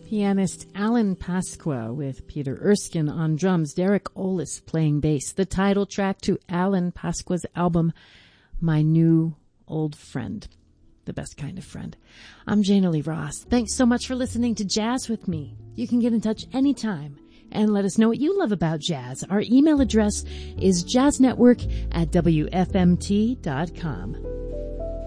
Pianist Alan Pasqua with Peter Erskine on drums, Derek Olis playing bass. The title track to Alan Pasqua's album, My New Old Friend. The best kind of friend. I'm Jana Lee Ross. Thanks so much for listening to Jazz with me. You can get in touch anytime and let us know what you love about jazz. Our email address is jazznetwork@wfmt.com.